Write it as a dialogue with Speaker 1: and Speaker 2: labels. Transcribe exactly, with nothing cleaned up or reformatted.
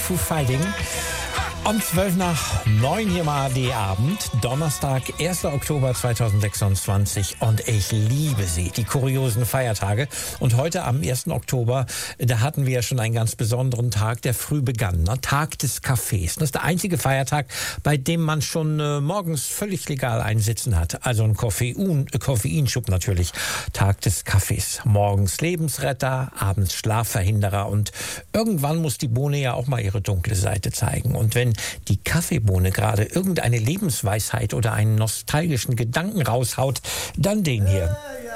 Speaker 1: Foo Fighting. Um zwölf nach neun hier mal die Abend, Donnerstag, erster Oktober zweitausendsechsundzwanzig, und ich liebe sie, die kuriosen Feiertage. Und heute am ersten Oktober, da hatten wir ja schon einen ganz besonderen Tag, der früh begann, ne? Tag des Kaffees. Das ist der einzige Feiertag, bei dem man schon äh, morgens völlig legal einsitzen hat. Also ein Koffein, äh, Koffeinschub natürlich. Tag des Kaffees. Morgens Lebensretter, abends Schlafverhinderer, und irgendwann muss die Bohne ja auch mal ihre dunkle Seite zeigen. Und wenn die Kaffeebohne gerade irgendeine Lebensweisheit oder einen nostalgischen Gedanken raushaut, dann den hier.